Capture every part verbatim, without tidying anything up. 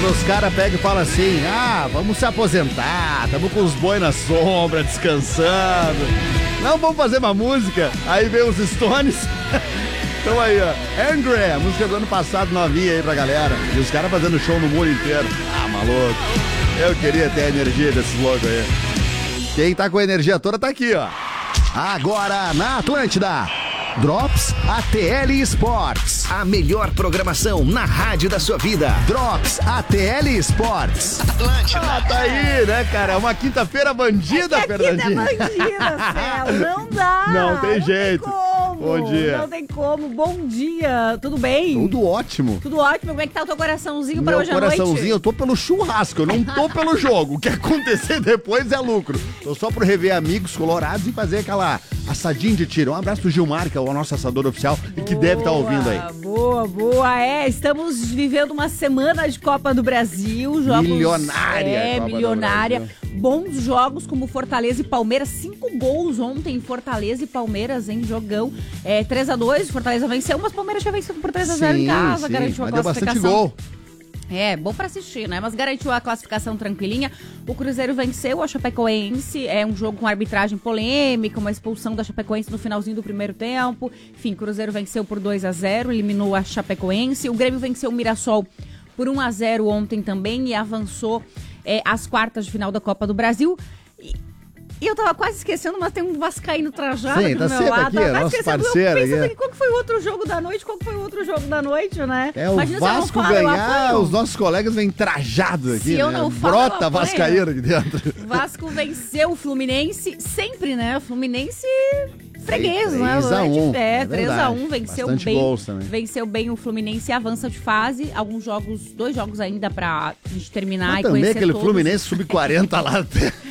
Quando os caras pegam e falam assim, ah, vamos se aposentar, estamos com os boi na sombra, descansando. Não, vamos fazer uma música. Aí vem os Stones. Então aí, ó, Angry, a música do ano passado novinha aí pra galera. E os caras fazendo show no mundo inteiro. Ah, maluco. Eu queria ter a energia desses loucos aí. Quem tá com a energia toda tá aqui, ó. Agora na Atlântida, Drops A T L Sports. A melhor programação na rádio da sua vida. Drops A T L Sports. Atlântida. Ah, tá aí, né, cara? É uma quinta-feira bandida, é Fernandinho. Bandida, céu. Não dá. Não tem não jeito. Tem como. Bom dia. Não tem como. Bom dia. Tudo bem? Tudo ótimo. Tudo ótimo. Como é que tá o teu coraçãozinho para Meu hoje à noite? coraçãozinho, eu tô pelo churrasco, eu não tô pelo jogo. O que acontecer depois é lucro. Tô só pro rever amigos colorados e fazer aquela assadinha de tiro. Um abraço pro Gilmar, que é o nosso assador oficial boa, e que deve estar tá ouvindo aí. Boa, boa. É, estamos vivendo uma semana de Copa do Brasil. Jogos, milionária. É, Copa milionária. Bons jogos como Fortaleza e Palmeiras. Cinco gols ontem, Fortaleza e Palmeiras em jogão. É, três a dois, Fortaleza venceu, mas Palmeiras já venceu por três a zero em casa, sim, garantiu a mas classificação. Deu bastante gol. É, bom pra assistir, né? Mas garantiu a classificação tranquilinha. O Cruzeiro venceu a Chapecoense. É um jogo com arbitragem polêmica, uma expulsão da Chapecoense no finalzinho do primeiro tempo. Enfim, o Cruzeiro venceu por dois a zero, eliminou a Chapecoense. O Grêmio venceu o Mirassol por um a zero ontem também e avançou é, às quartas de final da Copa do Brasil. E... E eu tava quase esquecendo, mas tem um vascaíno trajado Sim, aqui tá do meu sempre lado. aqui, Tava é nosso esquecendo. parceiro Eu pensando aqui. aqui, qual que foi o outro jogo da noite? Qual que foi o outro jogo da noite, né? É, o Imagina Vasco falo, ganhar, os nossos colegas vêm trajados aqui, se eu né? não falo, Brota eu vascaíno aqui dentro. Vasco venceu o Fluminense, sempre, né? O Fluminense freguês, né? três a um, É, é três a um, venceu Bastante bem. gols também. Venceu bem o Fluminense e avança de fase. Alguns jogos, dois jogos ainda pra gente terminar Mas e também conhecer aquele todos. Fluminense sub quarenta lá.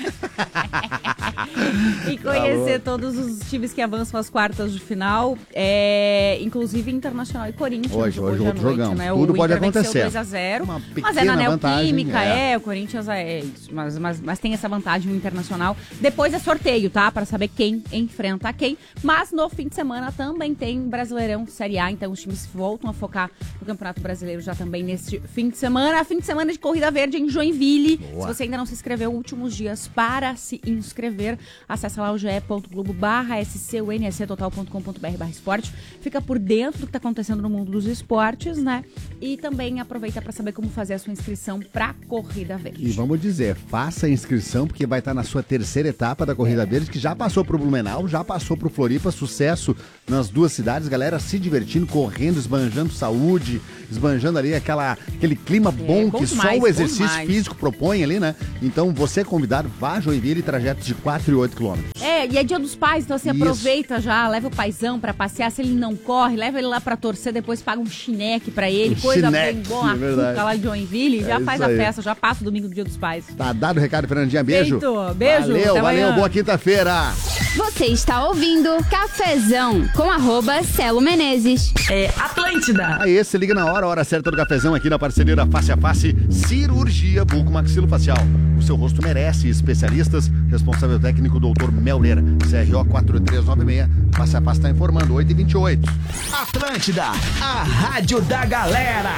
E conhecer tá todos os times que avançam às quartas de final, é, inclusive Internacional e Corinthians. Hoje, hoje, hoje outro à noite, jogão. Né? Tudo o pode Inter venceu acontecer. dois a zero, Uma mas é na pequena vantagem, Neoquímica, é. é, o Corinthians é isso, mas, mas, mas tem essa vantagem no Internacional. Depois é sorteio, tá? Para saber quem enfrenta quem. Mas no fim de semana também tem Brasileirão Série A, então os times voltam a focar no Campeonato Brasileiro já também neste fim de semana. Fim de semana de Corrida Verde em Joinville. Boa. Se você ainda não se inscreveu, últimos dias para se inscrever. Acesse lá o ge.globo barra sc, o nsctotal.com.br barra esporte. Fica por dentro do que está acontecendo no mundo dos esportes, né? E também aproveita para saber como fazer a sua inscrição para Corrida Verde. E vamos dizer, faça a inscrição, porque vai estar na sua terceira etapa da Corrida Verde, que já passou pro Blumenau, já passou pro Floripa, sucesso nas duas cidades, galera se divertindo, correndo, esbanjando saúde, esbanjando ali aquela, aquele clima bom, bom que demais, só o exercício bom demais. físico propõe ali, né? Então você é convidado, vá a Joinville, trajetos de quatro e oito quilômetros. É, e é dia dos pais, então assim, Isso. aproveita já, leva o paizão pra passear, se ele não corre, leva ele lá pra torcer, depois paga um chineque pra ele, Um coisa chineque, bem boa, é verdade. fica lá de Joinville, É já isso faz a aí. festa, já passa o domingo do dia dos pais. Tá dado o recado, Fernandinha, beijo. Feito, beijo, Valeu, até valeu, amanhã. boa quinta-feira. Você está ouvindo Cafezão com arroba Celo Menezes. É Atlântida. Aí, se liga na hora, hora certa do cafezão aqui na parceria da Face a Face, Cirurgia Bucomaxilofacial. O seu rosto merece especialistas, responsável técnico doutor Melner, C R O quatro três nove seis, Face a Face está informando, oito e vinte e oito. Atlântida, a rádio da galera.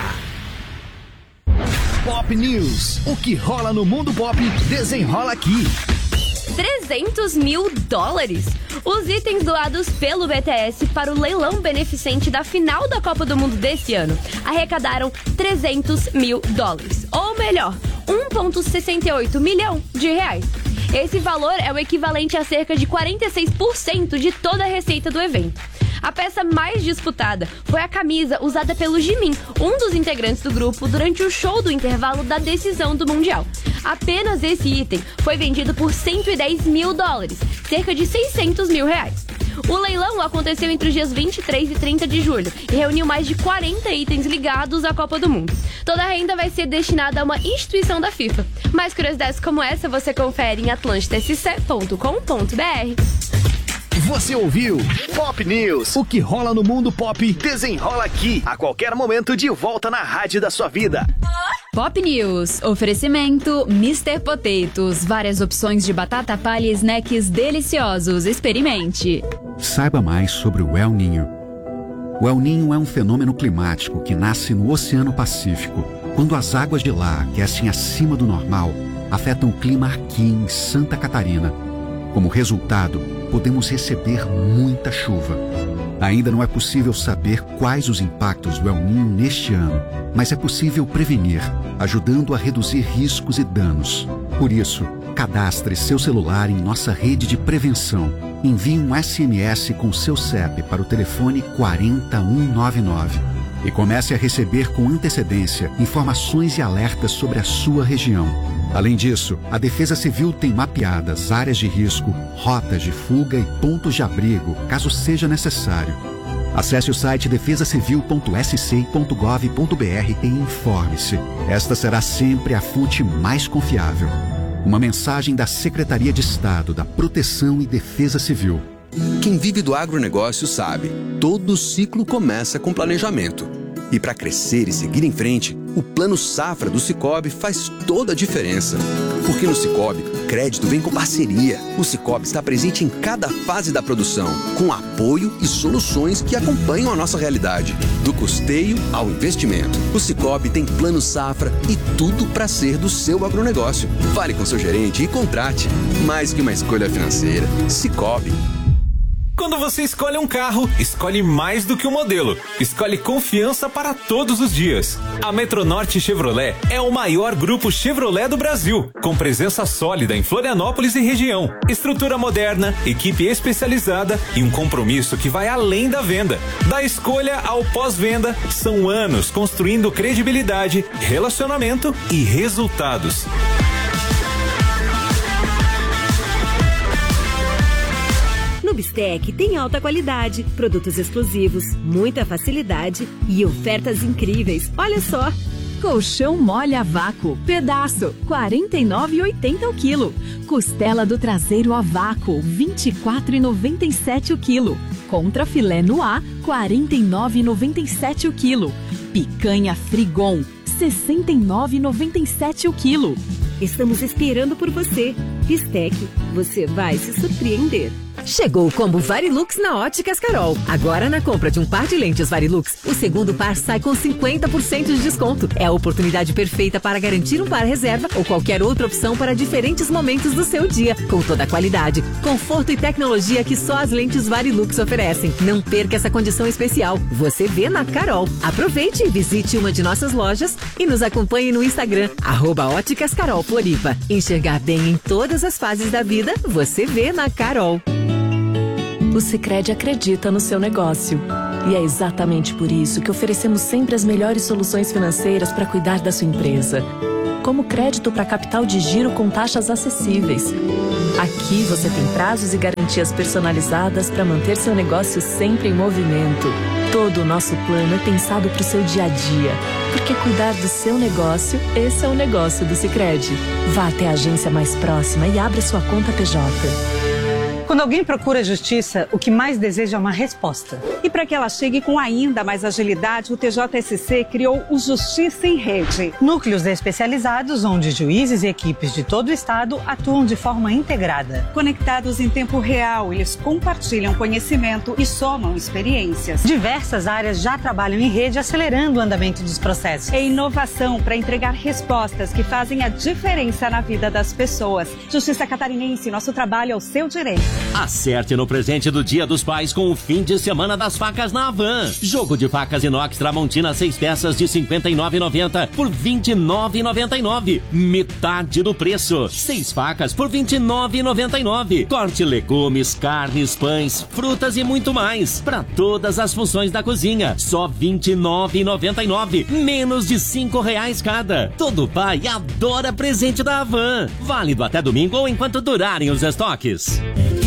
Pop News, o que rola no mundo pop, desenrola aqui. trezentos mil dólares. Os itens doados pelo B T S para o leilão beneficente da final da Copa do Mundo desse ano arrecadaram trezentos mil dólares. Ou melhor, um vírgula sessenta e oito milhão de reais. Esse valor é o equivalente a cerca de quarenta e seis por cento de toda a receita do evento. A peça mais disputada foi a camisa usada pelo Jimin, um dos integrantes do grupo, durante o show do intervalo da decisão do Mundial. Apenas esse item foi vendido por cento e dez mil dólares, cerca de seiscentos mil reais. O leilão aconteceu entre os dias vinte e três e trinta de julho e reuniu mais de quarenta itens ligados à Copa do Mundo. Toda a renda vai ser destinada a uma instituição da FIFA. Mais curiosidades como essa você confere em atlântida s c ponto com ponto b r. Você ouviu Pop News, o que rola no mundo pop, desenrola aqui. A qualquer momento de volta na rádio da sua vida. Pop News, oferecimento mister Potatoes, várias opções de batata palha e snacks deliciosos, experimente. Saiba mais sobre o El Niño. O El Niño é um fenômeno climático que nasce no Oceano Pacífico, Quando as águas de lá aquecem acima do normal, afetam o clima aqui em Santa Catarina. Como resultado, podemos receber muita chuva. Ainda não é possível saber quais os impactos do El Niño neste ano, mas é possível prevenir, ajudando a reduzir riscos e danos. Por isso, cadastre seu celular em nossa rede de prevenção. Envie um S M S com seu C E P para o telefone quatro zero um nove nove e comece a receber com antecedência informações e alertas sobre a sua região. Além disso, a Defesa Civil tem mapeadas áreas de risco, rotas de fuga e pontos de abrigo, caso seja necessário. Acesse o site defesa civil ponto s c ponto gov ponto b r e informe-se. Esta será sempre a fonte mais confiável. Uma mensagem da Secretaria de Estado da Proteção e Defesa Civil. Quem vive do agronegócio sabe, todo ciclo começa com planejamento. E para crescer e seguir em frente, o Plano Safra do Sicoob faz toda a diferença. Porque no Sicoob, crédito vem com parceria. O Sicoob está presente em cada fase da produção, com apoio e soluções que acompanham a nossa realidade. Do custeio ao investimento. O Sicoob tem Plano Safra e tudo para ser do seu agronegócio. Fale com seu gerente e contrate. Mais que uma escolha financeira, Sicoob. Quando você escolhe um carro, escolhe mais do que o modelo. Escolhe confiança para todos os dias. A Metronorte Chevrolet é o maior grupo Chevrolet do Brasil, com presença sólida em Florianópolis e região. Estrutura moderna, equipe especializada e um compromisso que vai além da venda. Da escolha ao pós-venda, são anos construindo credibilidade, relacionamento e resultados. No Bistec tem alta qualidade, produtos exclusivos, muita facilidade e ofertas incríveis. Olha só! Colchão mole a vácuo, pedaço, quarenta e nove reais e oitenta centavos o quilo. Costela do traseiro a vácuo, vinte e quatro reais e noventa e sete centavos o quilo. Contra filé no ar, quarenta e nove reais e noventa e sete centavos o quilo. Picanha Frigon, sessenta e nove reais e noventa e sete centavos o quilo. Estamos esperando por você. Bistec, você vai se surpreender. Chegou o combo Varilux na Óticas Carol. Agora, na compra de um par de lentes Varilux, o segundo par sai com cinquenta por cento de desconto. É a oportunidade perfeita para garantir um par reserva ou qualquer outra opção para diferentes momentos do seu dia. Com toda a qualidade, conforto e tecnologia que só as lentes Varilux oferecem. Não perca essa condição especial. Você vê na Carol. Aproveite e visite uma de nossas lojas e nos acompanhe no Instagram, arroba Óticas Carol Floripa. Enxergar bem em todas as fases da vida, você vê na Carol. O Sicredi acredita no seu negócio. E é exatamente por isso que oferecemos sempre as melhores soluções financeiras para cuidar da sua empresa. Como crédito para capital de giro com taxas acessíveis. Aqui você tem prazos e garantias personalizadas para manter seu negócio sempre em movimento. Todo o nosso plano é pensado para o seu dia a dia. Porque cuidar do seu negócio, esse é o negócio do Sicredi. Vá até a agência mais próxima e abra sua conta P J. Quando alguém procura justiça, o que mais deseja é uma resposta. E para que ela chegue com ainda mais agilidade, o T J S C criou o Justiça em Rede. Núcleos especializados onde juízes e equipes de todo o estado atuam de forma integrada. Conectados em tempo real, eles compartilham conhecimento e somam experiências. Diversas áreas já trabalham em rede, acelerando o andamento dos processos. É inovação para entregar respostas que fazem a diferença na vida das pessoas. Justiça Catarinense, nosso trabalho é o seu direito. Acerte no presente do Dia dos Pais com o fim de semana das facas na Havan. Jogo de facas inox Tramontina seis peças de cinquenta e nove reais e noventa centavos por vinte e nove reais e noventa e nove centavos. Metade do preço. Seis facas por vinte e nove reais e noventa e nove centavos. Corte legumes, carnes, pães, frutas e muito mais. Para todas as funções da cozinha. Só vinte e nove reais e noventa e nove centavos. Menos de cinco reais cada. Todo pai adora presente da Havan. Válido até domingo ou enquanto durarem os estoques.